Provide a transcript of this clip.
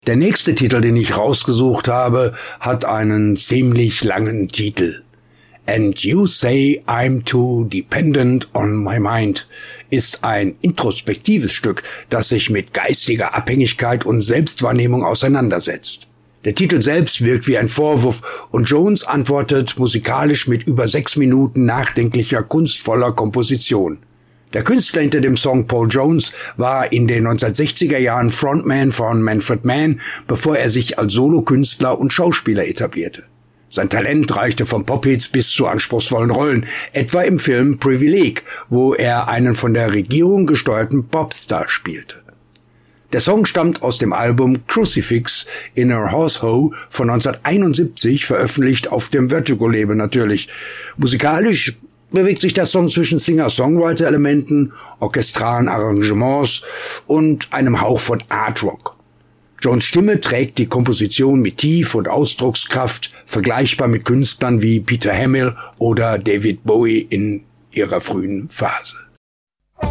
Der nächste Titel, den ich rausgesucht habe, hat einen ziemlich langen Titel. And You Say I'm Too Dependent on My Mind ist ein introspektives Stück, das sich mit geistiger Abhängigkeit und Selbstwahrnehmung auseinandersetzt. Der Titel selbst wirkt wie ein Vorwurf und Jones antwortet musikalisch mit über 6 Minuten nachdenklicher, kunstvoller Komposition. Der Künstler hinter dem Song, Paul Jones, war in den 1960er Jahren Frontman von Manfred Mann, bevor er sich als Solokünstler und Schauspieler etablierte. Sein Talent reichte von Pop-Hits bis zu anspruchsvollen Rollen, etwa im Film Privileg, wo er einen von der Regierung gesteuerten Popstar spielte. Der Song stammt aus dem Album Crucifix in a Horse-Hoe von 1971, veröffentlicht auf dem Vertigo-Label natürlich. Musikalisch bewegt sich der Song zwischen Singer-Songwriter-Elementen, orchestralen Arrangements und einem Hauch von Art-Rock. Jones' Stimme trägt die Komposition mit Tief- und Ausdruckskraft, vergleichbar mit Künstlern wie Peter Hamill oder David Bowie in ihrer frühen Phase.